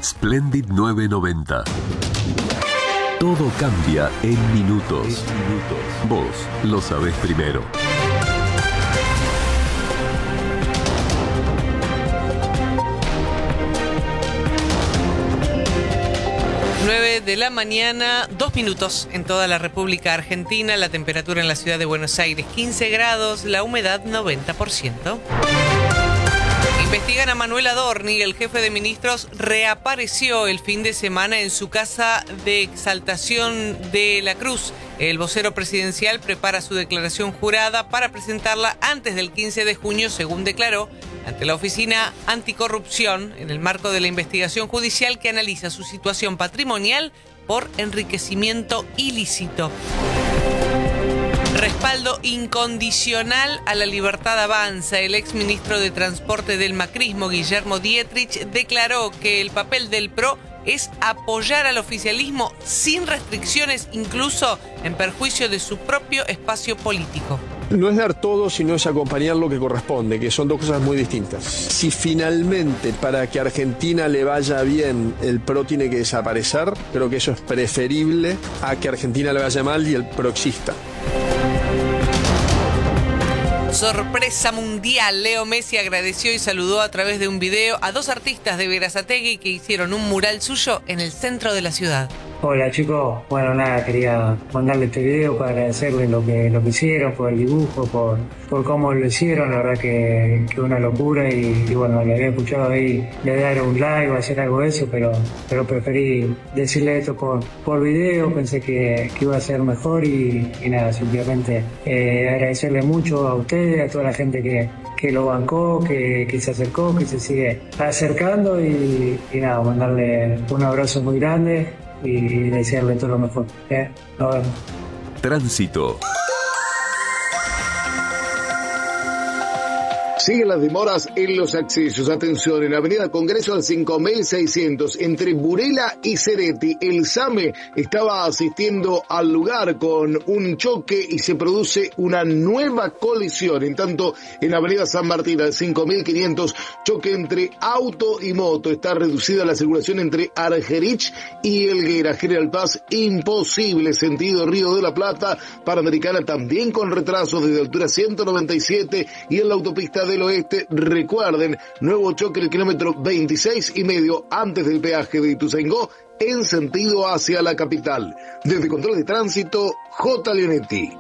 Splendid 990. Todo cambia en minutos. Vos lo sabés primero. De la mañana, 2 minutos en toda la República Argentina. La temperatura en la ciudad de Buenos Aires 15 grados, la humedad 90%. Investigan a Manuel Adorni. El jefe de ministros reapareció el fin de semana en su casa de Exaltación de la Cruz. El vocero presidencial prepara su declaración jurada para presentarla antes del 15 de junio, según declaró, ante la Oficina Anticorrupción, en el marco de la investigación judicial que analiza su situación patrimonial por enriquecimiento ilícito. Respaldo incondicional a la libertad avanza. El exministro de Transporte del macrismo, Guillermo Dietrich, declaró que el papel del PRO es apoyar al oficialismo sin restricciones, incluso en perjuicio de su propio espacio político. No es dar todo, sino es acompañar lo que corresponde, que son dos cosas muy distintas. Si finalmente para que a Argentina le vaya bien el PRO tiene que desaparecer, creo que eso es preferible a que a Argentina le vaya mal y el PRO exista. Sorpresa mundial. Leo Messi agradeció y saludó a través de un video a 2 artistas de Berazategui que hicieron un mural suyo en el centro de la ciudad. Hola chicos, bueno nada, quería mandarle este video para agradecerles lo que hicieron, por el dibujo, por cómo lo hicieron, la verdad que una locura y bueno, le había escuchado ahí le dar un like o hacer algo de eso, pero preferí decirle esto por video, pensé que iba a ser mejor y nada, simplemente agradecerle mucho a ustedes, a toda la gente que lo bancó, que se acercó, que se sigue acercando y nada, mandarle un abrazo muy grande y desearle todo lo mejor. Nos vemos. Tránsito. Siguen las demoras en los accesos. Atención, en Avenida Congreso al 5600, entre Burela y Cereti, el SAME estaba asistiendo al lugar con un choque y se produce una nueva colisión. En tanto, en Avenida San Martín al 5500, choque entre auto y moto. Está reducida la circulación entre Argerich y Helguera. General Paz, imposible. Sentido Río de la Plata, Panamericana también con retrasos desde altura 197 y en la autopista del Oeste. Recuerden, nuevo choque en el kilómetro 26,5 antes del peaje de Ituzaingó en sentido hacia la capital. Desde Control de Tránsito, J. Leonetti.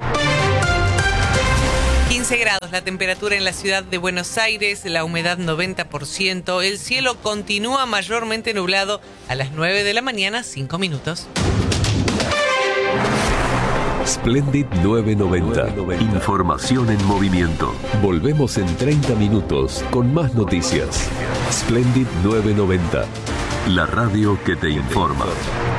15 grados la temperatura en la ciudad de Buenos Aires, la humedad 90%, el cielo continúa mayormente nublado a las 9 de la mañana, 5 minutos. Splendid 990. Información en movimiento. Volvemos en 30 minutos con más noticias. Splendid 990. La radio que te informa.